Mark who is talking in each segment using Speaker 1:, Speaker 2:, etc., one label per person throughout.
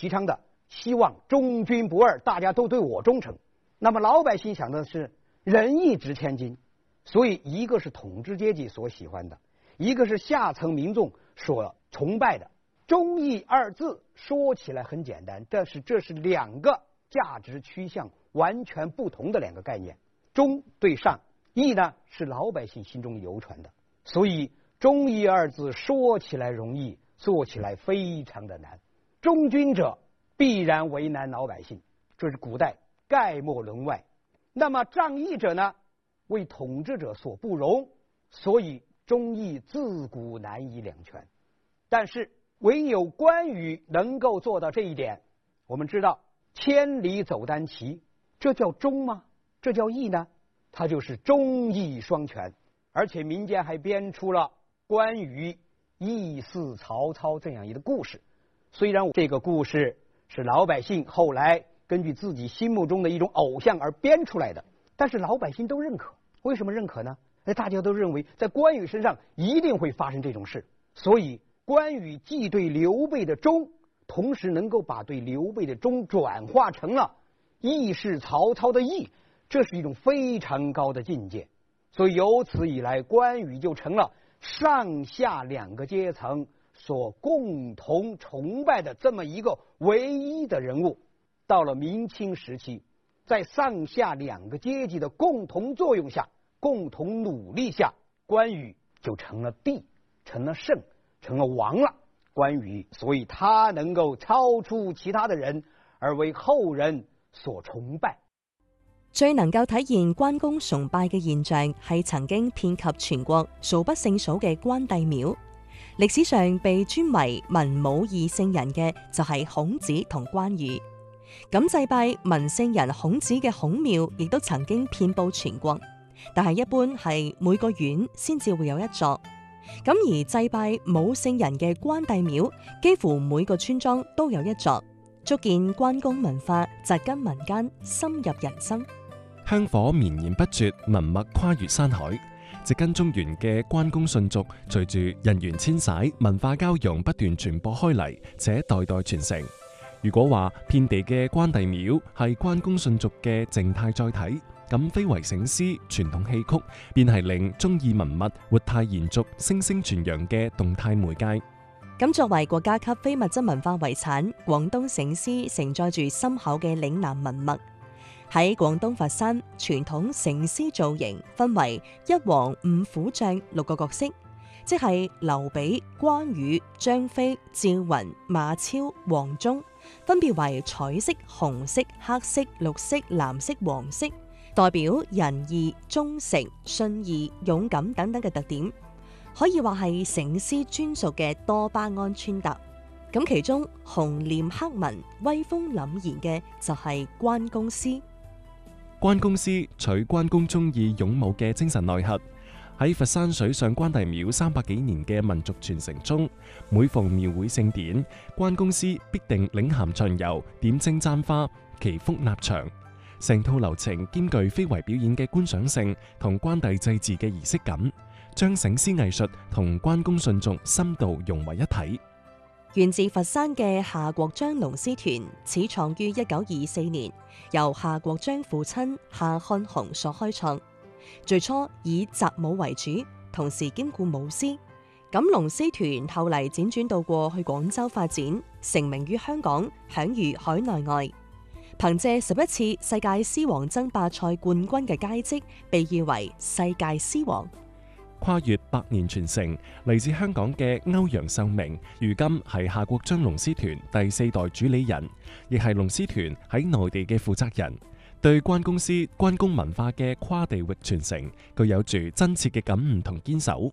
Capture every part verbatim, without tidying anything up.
Speaker 1: 提倡的，希望忠君不二，大家都对我忠诚。那么老百姓想的是仁义值千金，所以一个是统治阶级所喜欢的，一个是下层民众所崇拜的。忠义二字说起来很简单，但是这是两个价值趋向完全不同的两个概念。忠对上，义呢是老百姓心中流传的，所以忠义二字说起来容易，做起来非常的难。忠君者必然为难老百姓，这是古代概莫论外。那么仗义者呢，为统治者所不容，所以忠义自古难以两全。但是唯有关羽能够做到这一点。我们知道千里走单骑，这叫忠吗？这叫义呢？它就是忠义双全。而且民间还编出了关羽义似曹操这样一个故事。虽然这个故事是老百姓后来根据自己心目中的一种偶像而编出来的，但是老百姓都认可。为什么认可呢？大家都认为在关羽身上一定会发生这种事，所以关羽既对刘备的忠，同时能够把对刘备的忠转化成了义是曹操的义，这是一种非常高的境界。所以由此以来，关羽就成了上下两个阶层所共同崇拜的这么一个唯一的人物。到了明清时期，在上下两个阶级的共同作用下，共同努力下，关羽就成了帝，成了圣，成了王了。关羽所以他能够超出其他的人，而为後人所崇拜。
Speaker 2: 最能夠體現關公崇拜嘅現象係曾經遍及全國數不勝數嘅關帝廟。歷史上被尊為文武二聖人嘅就係孔子同關羽。咁祭拜文聖人孔子嘅孔廟亦都曾經遍佈全國，但係一般係每個縣先至會有一座。咁而祭拜武聖人嘅關帝廟，幾乎每個村莊都有一座，足見關公文化扎根民間，深入人心。
Speaker 3: 香火綿延不絕，文脈跨越山海。植根中原嘅關公信俗，隨住人員遷徙、文化交融不斷傳播開嚟，且代代傳承。如果話遍地嘅關帝廟係關公信俗嘅靜態載體，咁非遺醒獅、傳統戲曲便係令忠義文物活態延續、聲聲傳揚嘅動態媒介。
Speaker 2: 咁作為國家級非物質文化遺產，廣東醒獅承載住深厚嘅嶺南文脈。喺廣東佛山，傳統醒獅造型分為一黃五虎將六個角色，即係劉備、關羽、張飛、趙雲、馬超、黃忠，分別為彩色、紅色、黑色、綠色、藍色、黃色，代表仁義、忠誠、信義、勇敢等等嘅特點，可以話係醒獅專屬嘅多巴胺穿搭。咁其中紅臉黑紋、威風凜然嘅就係關公獅。
Speaker 3: 關公獅取關公忠義勇武嘅精神內核，喺佛山水上關帝廟三百幾年嘅民族傳承中，每逢廟會盛典，關公獅必定領銜巡遊、點睛簪花、祈福納場，成套流程兼具非遺表演嘅觀賞性同關帝祭祀嘅儀式感，將醒獅藝術同關公信俗深度融為一體。
Speaker 2: 源自佛山嘅夏國璋龍獅團，始創於一九二四年，由夏國璋父親夏漢雄所開創。最初以習武為主，同時兼顧舞獅。咁龍獅團後嚟輾轉到過去廣州發展，成名於香港，享譽海內外。憑借十一次世界獅王爭霸賽冠軍嘅佳績，被譽為世界獅王。
Speaker 3: 跨越百年傳承，嚟自香港嘅歐陽秀明，如今係夏國璋龍獅團第四代主理人，亦係龍獅團喺內地嘅負責人。對關公獅、關公文化嘅跨地域傳承，具有住真切嘅感悟同堅守。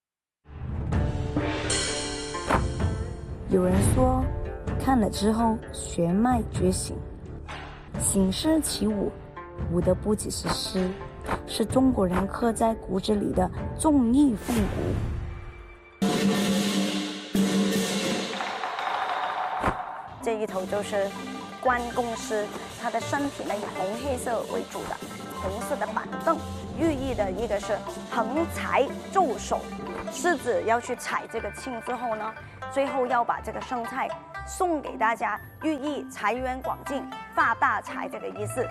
Speaker 4: 有人說，看了之後血脈覺醒，醒獅起舞，舞的不只是獅，是中國人刻在骨子裡的忠義風骨。
Speaker 5: 這一頭就是關公獅，他的身體呢以紅黑色為主的，紅色的板凳，寓意的一個是橫財助手，獅子要去踩這個磬之後呢，最後要把這個生菜送给大家，寓意财源广进、发大财这个意思。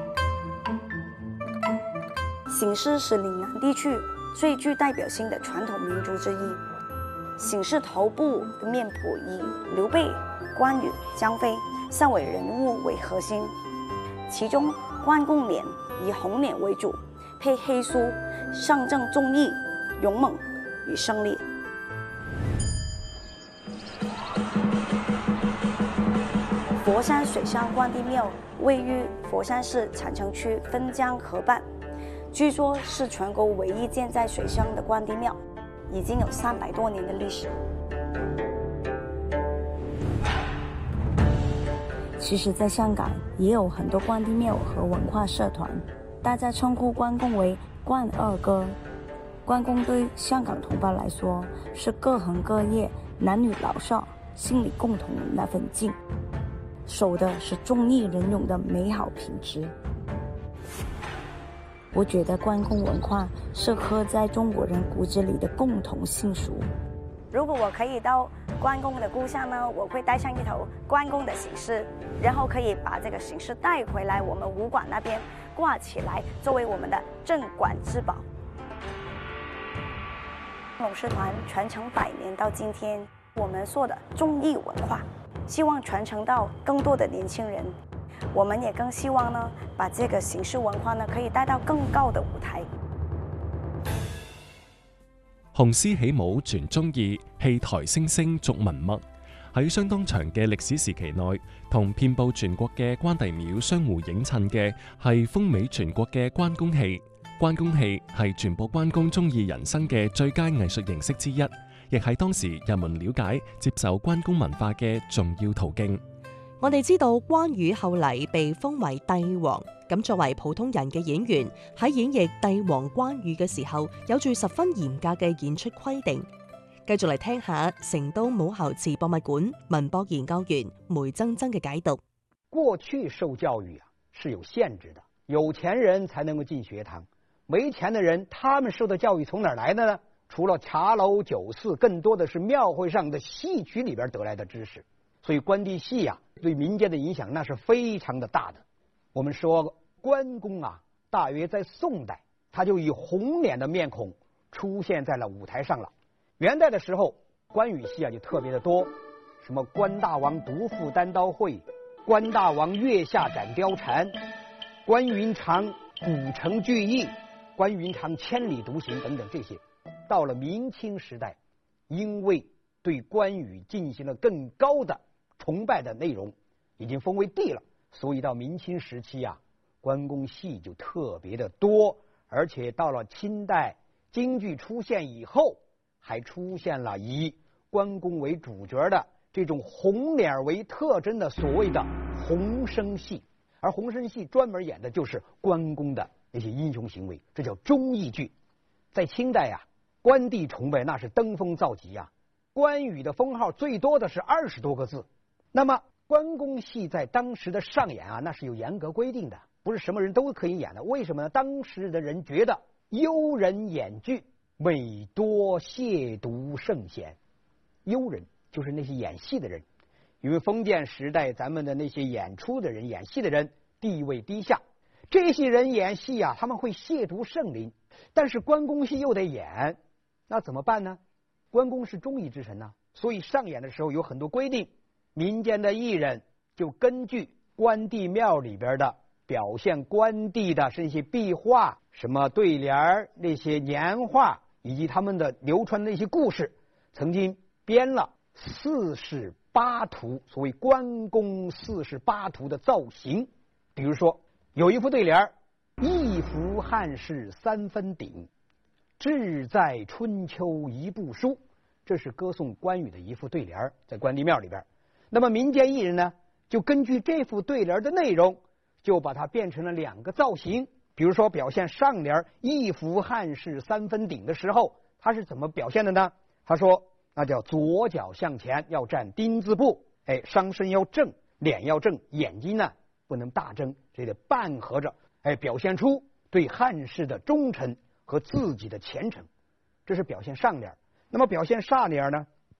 Speaker 5: 醒狮是岭南地区最具代表性的传统民族之一。醒狮头部的面谱以刘备、关羽、张飞三位人物为核心，其中关公脸以红脸为主，配黑梳，象征忠义、勇猛与胜利。佛山水上关帝庙位于佛山市产城区汾江河畔，据说是全国唯一建在水上的关帝庙，已经有三百多年的历史。
Speaker 4: 其实，在香港也有很多关帝庙和文化社团，大家称呼关公为关二哥。关公对香港同胞来说，是各行各业、男女老少心里共同的那份敬，守的是忠义仁勇的美好品质。我觉得关公文化是刻在中国人骨子里的共同信俗。
Speaker 5: 如果我可以到关公的故乡呢，我会带上一头关公的醒狮，然后可以把这个醒狮带回来我们武馆那边挂起来，作为我们的镇馆之宝。龙狮团传承百年到今天，我们做的忠义文化，希望传承到更多的年轻人。我们也更希望呢，把这个醒狮文化呢，可以带到更高的舞台。
Speaker 3: 雄獅起舞傳忠義，戲台聲聲續文脈。喺相當長嘅歷史時期內，同遍佈全國嘅關帝廟相互映襯嘅係風靡全國嘅關公戲。關公戲係傳播關公忠義人生嘅最佳藝術形式之一，亦係當時人們了解、接受關公文化嘅重要途徑。
Speaker 2: 我哋知道關羽後嚟被封為帝王，咁作為普通人嘅演員喺演繹帝王關羽嘅時候，有住十分嚴格嘅演出規定。繼續嚟聽下成都武侯祠博物館文博研究員梅錚錚嘅解讀。
Speaker 1: 過去受教育啊是有限制的，有錢人才能夠進學堂，沒錢的人他們受的教育從哪兒來的呢？除了茶樓酒肆，更多的是廟會上的戲曲裏邊得來的知識。所以關帝戲啊對民間的影響那是非常的大的。我們說關公啊，大約在宋代他就以紅臉的面孔出現在了舞台上了。元代的時候關羽戲啊就特別的多，什麼關大王獨赴單刀會，關大王月下斬貂蟬，關雲長古城聚義，關雲長千里獨行等等這些。到了明清時代，因為對關羽進行了更高的崇拜的內容，已經封為帝了，所以到明清時期啊，關公戲就特別的多，而且到了清代京劇出現以後，還出現了以關公為主角的這種紅臉為特徵的所謂的紅生戲，而紅生戲專門演的就是關公的那些英雄行為，這叫忠義劇。在清代啊，關帝崇拜那是登峰造極啊，關羽的封號最多的是二十多個字。那麼關公戲在當時的上演啊，那是有嚴格規定的，不是什麼人都可以演的。為什麼呢？當時的人覺得幽人演劇每多褻瀆聖賢。幽人就是那些演戲的人，因為封建時代咱們的那些演出的人、演戲的人地位低下，這些人演戲啊，他們會褻瀆聖靈，但是關公戲又得演，那怎麼辦呢？關公是忠義之神啊，所以上演的時候有很多規定，民間的藝人就根據關帝廟裡邊的表現關帝的這些壁畫、什麼對聯、那些年畫以及他們的流傳的那些故事，曾經編了四十八圖，所謂關公四十八圖的造型。比如說有一副對聯，一服漢室三分鼎，志在春秋一部書，這是歌頌關羽的一副對聯，在關帝廟裡邊。那麼民間藝人呢，就根據這副對聯的內容，就把它變成了兩個造型。比如說表現上聯一服漢室三分鼎的時候，他是怎麼表現的呢？他說那叫左腳向前要站丁字步，哎，上身要正，臉要正，眼睛呢不能大睜，這得半合着，哎，表現出對漢室的忠誠和自己的虔誠，這是表現上聯。那麼表現下聯呢，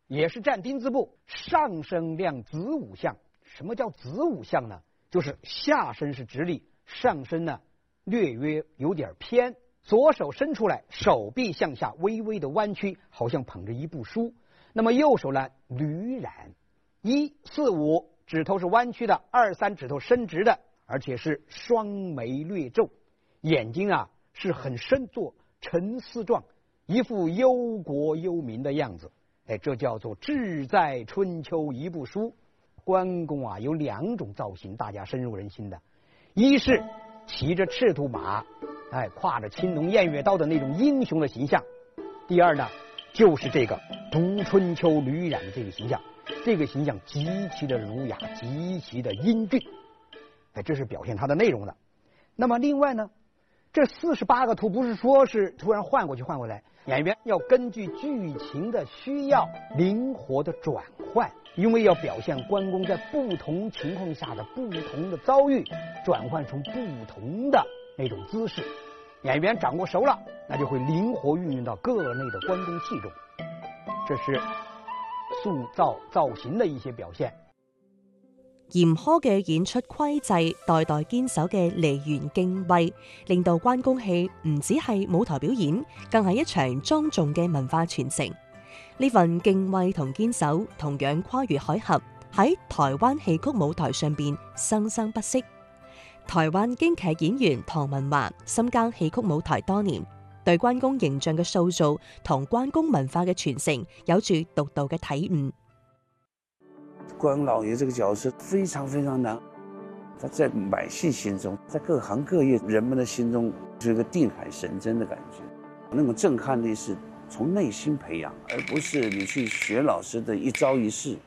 Speaker 1: 也是占丁字部，上身亮子午相。什么叫子午相呢？就是下身是直立，上身呢略约有点偏，左手伸出来，手臂向下微微的弯曲，好像捧着一部书。那么右手呢捋染，一四五指头是弯曲的，二三指头伸直的，而且是双眉略皱，眼睛啊是很深作沉思状，一副忧国忧民的样子。哎，这叫做志在春秋一部书。关公啊有两种造型，大家深入人心的，一是骑着赤兔马，哎，挎着青龙偃月刀的那种英雄的形象；第二呢，就是这个读春秋捋染的这个形象，这个形象极其的儒雅，极其的英俊，哎，这是表现它的内容的。那么另外呢，这四十八个图不是说是突然换过去换过来，演员要根据剧情的需要灵活的转换，因为要表现关公在不同情况下的不同的遭遇，转换成不同的那种姿势。演员掌握熟了，那就会灵活运用到个内的关公戏中。这是塑造造型的一些表現。
Speaker 2: 嚴苛嘅演出規制，代代堅守嘅梨園敬畏，令到關公戲唔只係舞台表演，更係一場莊重嘅文化傳承。呢份敬畏同堅守，同樣跨越海峽，喺台灣戲曲舞台上邊生生不息。台灣京劇演員唐文華深耕戲曲舞台多年，對關公形象嘅塑造同關公文化嘅傳承有住獨到嘅體悟。
Speaker 6: 关老爷这个角色非常非常难，他在百姓心中，在各行各业人们的心中是一个定海神针的感觉，那种震撼力是从内心培养，而不是你去学老师的一招一式。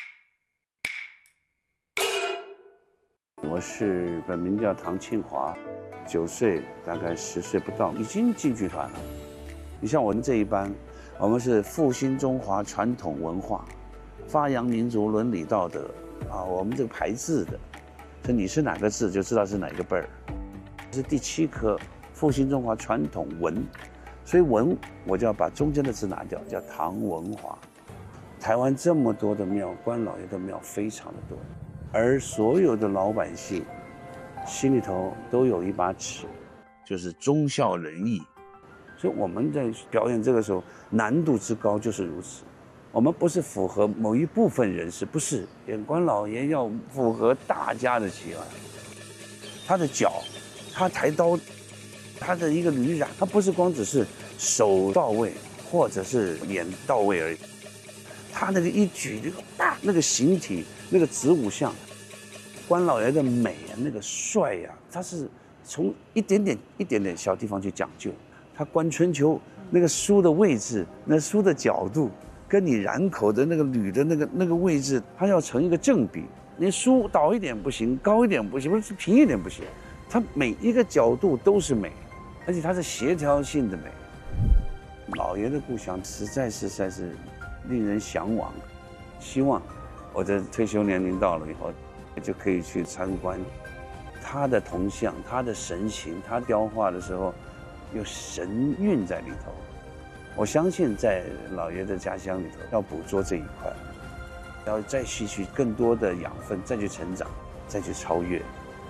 Speaker 6: 我是本名叫唐庆华，九岁大概十岁不到，已经进剧团了。你像我们这一班，我们是复兴中华传统文化，发扬民族伦理道德啊，我们这个排字的，所以你是哪个字就知道是哪个辈儿。是第七科复兴中华传统文，所以文我就要把中间的字拿掉，叫唐文华。台湾这么多的庙，关老爷的庙非常的多，而所有的老百姓心里头都有一把尺，就是忠孝仁义。所以我们在表演这个时候难度之高就是如此。我们不是符合某一部分人士，不是演关老爷要符合大家的喜欢。他的脚，他抬刀，他的一个捋染，他不是光只是手到位或者是眼到位而已，他那个一举那个啪那个形体那个子午相，关老爷的美啊那个帅呀、啊，他是从一点点一点点小地方去讲究。他观春秋那个书的位置，那书的角度。跟你染口的那个捋的那个那个位置，它要成一个正比。你梳倒一点不行，高一点不行，不是平一点不行。它每一个角度都是美，而且它是协调性的美。老爷的故乡实在实在是令人向往。希望我的退休年龄到了以后，就可以去参观他的铜像、他的神形，他雕画的时候有神韵在里头。我相信在老爷的家乡里头要捕捉这一塊，要再吸取更多的養分，再去成長，再去超越。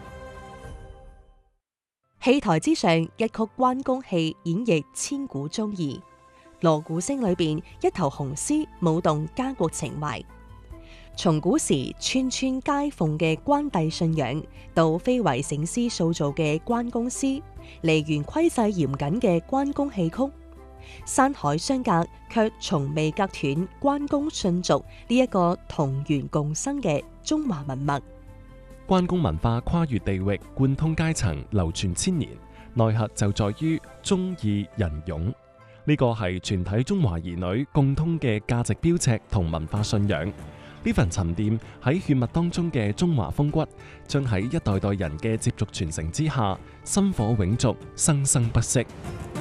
Speaker 2: 戲台之上，一曲關公戲演繹千古忠義。鑼鼓聲裏邊，一頭紅絲舞動家國情懷。從古時村村皆奉嘅關帝信仰，到非遺醒獅塑造嘅關公詩，梨園規制嚴謹嘅關公戲曲。山海相隔，卻從未隔斷關公信俗呢一個同源共生嘅中華文脈。
Speaker 3: 關公文化跨越地域，貫通階層，流傳千年。內核就在於忠義仁勇，呢個係全體中華兒女共通嘅價值標尺同文化信仰。呢份沉澱喺血脈當中嘅中華風骨，將喺一代代人嘅接續傳承之下，薪火永續，生生不息。